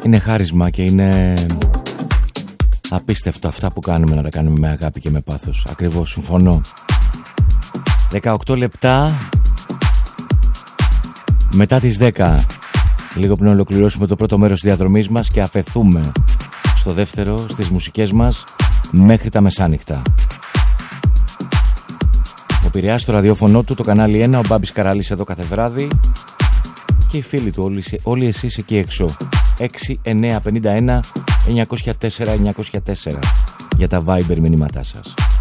Είναι χάρισμα και είναι απίστευτο αυτά που κάνουμε να τα κάνουμε με αγάπη και με πάθος. Ακριβώς, συμφωνώ. 18 λεπτά μετά τις 10, λίγο πριν ολοκληρώσουμε το πρώτο μέρος της διαδρομής μας και αφαιθούμε στο δεύτερο, στις μουσικές μας, μέχρι τα μεσάνυχτα. Ο Πειραιάς στο ραδιόφωνο του, το κανάλι 1, ο Μπάμπης Καράλης εδώ κάθε βράδυ και οι φίλοι του, όλοι εσείς εκεί έξω. 6-9-51-904-904 για τα Viber μηνύματά σας.